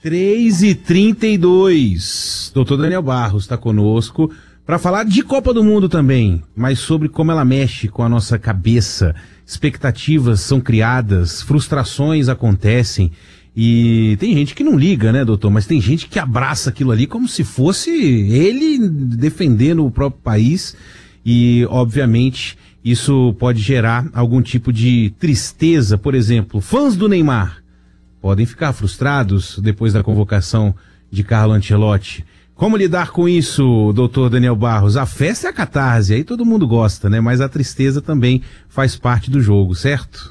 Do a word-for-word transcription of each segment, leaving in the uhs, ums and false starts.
três e trinta e dois. Doutor Daniel Barros está conosco para falar de Copa do Mundo também, mas sobre como ela mexe com a nossa cabeça. Expectativas são criadas, frustrações acontecem e tem gente que não liga, né, doutor? Mas tem gente que abraça aquilo ali como se fosse ele defendendo o próprio país e, obviamente, isso pode gerar algum tipo de tristeza. Por exemplo, fãs do Neymar podem ficar frustrados depois da convocação de Carlo Ancelotti. Como lidar com isso, doutor Daniel Barros? A festa é a catarse, aí todo mundo gosta, né? Mas a tristeza também faz parte do jogo, certo?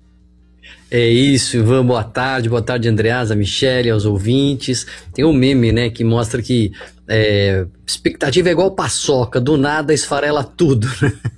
É isso, Ivan, boa tarde, boa tarde, Andreasa, Michele, aos ouvintes. Tem um meme, né, que mostra que é, expectativa é igual paçoca, do nada esfarela tudo.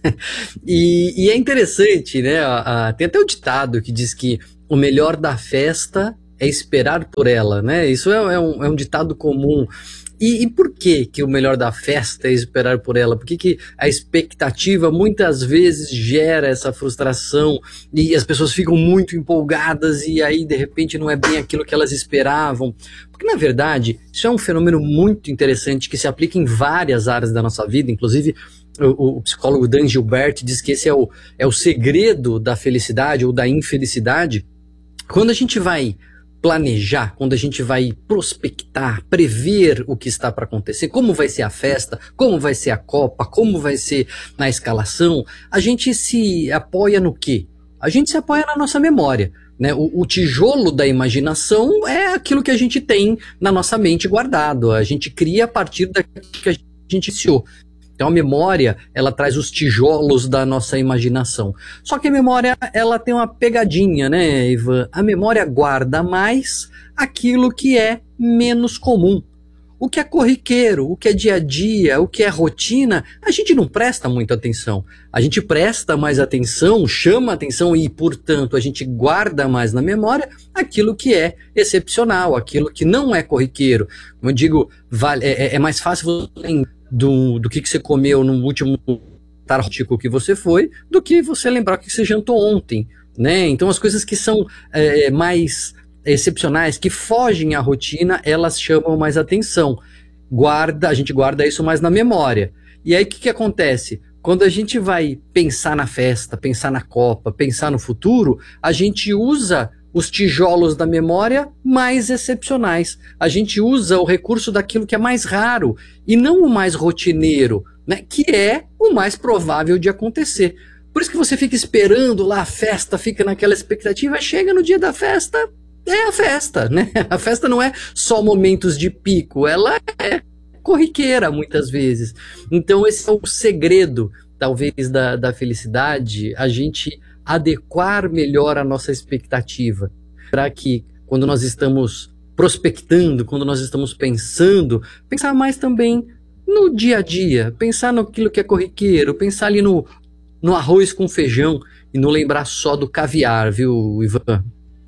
e, e é interessante, né, a, a, tem até o ditado que diz que o melhor da festa é esperar por ela, né? Isso é, é, um, é um ditado comum. E, e por que que o melhor da festa é esperar por ela? Por que que a expectativa muitas vezes gera essa frustração e as pessoas ficam muito empolgadas e aí de repente não é bem aquilo que elas esperavam? Porque na verdade isso é um fenômeno muito interessante que se aplica em várias áreas da nossa vida, inclusive o, o psicólogo Dan Gilbert diz que esse é o, é o segredo da felicidade ou da infelicidade. Quando a gente vai planejar, quando a gente vai prospectar, prever o que está para acontecer, como vai ser a festa, como vai ser a Copa, como vai ser na escalação, a gente se apoia no quê? A gente se apoia na nossa memória, né? O, o tijolo da imaginação é aquilo que a gente tem na nossa mente guardado, a gente cria a partir daquilo que a gente iniciou. Então a memória, ela traz os tijolos da nossa imaginação. Só que a memória, ela tem uma pegadinha, né, Ivan? A memória guarda mais aquilo que é menos comum. O que é corriqueiro, o que é dia a dia, o que é rotina, a gente não presta muita atenção. A gente presta mais atenção, chama atenção e, portanto, a gente guarda mais na memória aquilo que é excepcional, aquilo que não é corriqueiro. Como eu digo, vale, é, é mais fácil você Do, do que, que você comeu no último tartíco que você foi, do que você lembrar o que você jantou ontem, né? Então as coisas que são é, mais excepcionais, que fogem à rotina, elas chamam mais atenção. Guarda, a gente guarda isso mais na memória. E aí o que, que acontece? Quando a gente vai pensar na festa, pensar na Copa, pensar no futuro, a gente usa os tijolos da memória mais excepcionais. A gente usa o recurso daquilo que é mais raro e não o mais rotineiro, né, que é o mais provável de acontecer. Por isso que você fica esperando lá a festa, fica naquela expectativa, chega no dia da festa, é a festa, né? A festa não é só momentos de pico, ela é corriqueira muitas vezes. Então esse é o segredo, talvez, da, da felicidade, a gente adequar melhor a nossa expectativa, para que quando nós estamos prospectando, quando nós estamos pensando, pensar mais também no dia a dia, pensar naquilo que é corriqueiro, pensar ali no, no arroz com feijão e não lembrar só do caviar, viu, Ivan?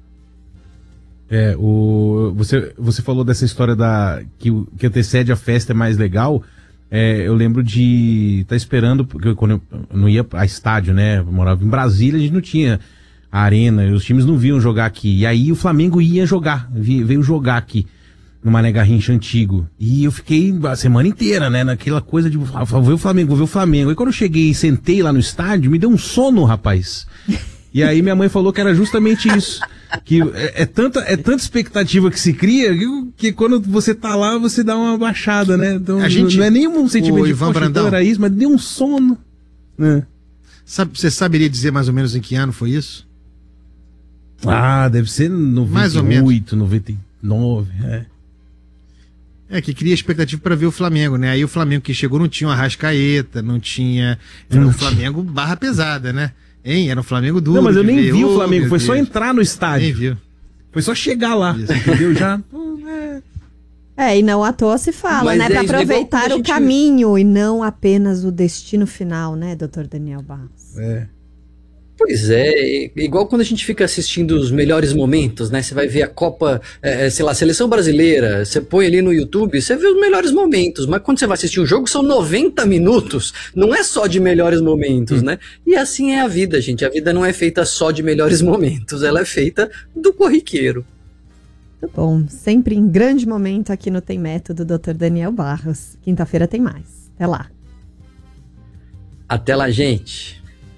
É, o, você, você falou dessa história da, que, que antecede a festa é mais legal. É, eu lembro de estar tá esperando, porque eu, quando eu não ia a estádio, né? Eu morava em Brasília, a gente não tinha a arena, os times não viam jogar aqui. E aí o Flamengo ia jogar, veio jogar aqui no Mané Garrincha antigo. E eu fiquei a semana inteira, né? Naquela coisa de vou ver o Flamengo, vou ver o Flamengo. E quando eu cheguei e sentei lá no estádio, me deu um sono, rapaz. E aí minha mãe falou que era justamente isso. Que é, é, tanta, é tanta expectativa que se cria que, que quando você tá lá, você dá uma baixada, né? Então, a gente, não é nenhum sentimento de Ivan Brandão, era isso, mas deu um sono. Né? Sabe, você saberia dizer mais ou menos em que ano foi isso? Ah, deve ser noventa e oito, noventa e nove, é. É, que cria expectativa para ver o Flamengo, né? Aí o Flamengo que chegou não tinha uma Arrascaeta, não tinha... Era um Flamengo barra pesada, né? Hein? Era um Flamengo duro. Não, mas eu nem ver. vi oh, o Flamengo, foi Deus. só entrar no estádio. Nem viu. Foi só chegar lá, Isso. entendeu? Já... É, e não à toa se fala, mas né? É Para isso, aproveitar o gente... caminho e não apenas o destino final, né, doutor Daniel Barros? É. Pois é, igual quando a gente fica assistindo os melhores momentos, né? Você vai ver a Copa, é, sei lá, Seleção Brasileira, você põe ali no YouTube, você vê os melhores momentos, mas quando você vai assistir um jogo são noventa minutos, não é só de melhores momentos, hum. né? E assim é a vida, gente, a vida não é feita só de melhores momentos, ela é feita do corriqueiro. Muito bom. Sempre em grande momento aqui no Tem Método, doutor Daniel Barros. Quinta-feira tem mais. Até lá. Até lá, gente.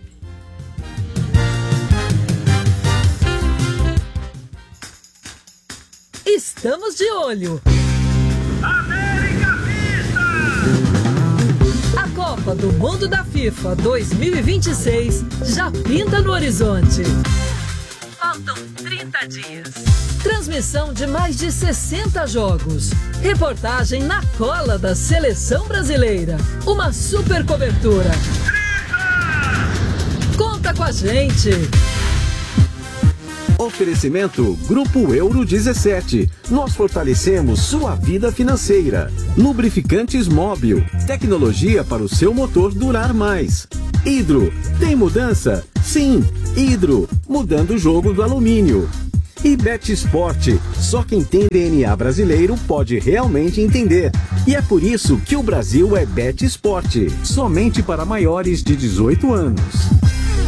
Estamos de olho. América Vista! A Copa do Mundo da FIFA dois mil e vinte e seis já pinta no horizonte. Faltam trinta dias. Transmissão de mais de sessenta jogos. Reportagem na cola da seleção brasileira. Uma super cobertura. trinta! Conta com a gente. Oferecimento Grupo Euro dezessete. Nós fortalecemos sua vida financeira. Lubrificantes Móbil. Tecnologia para o seu motor durar mais. Hidro. Tem mudança? Sim. Hidro. Mudando o jogo do alumínio. E Bet Sport. Só quem tem D N A brasileiro pode realmente entender. E é por isso que o Brasil é Bet Sport. Somente para maiores de dezoito anos.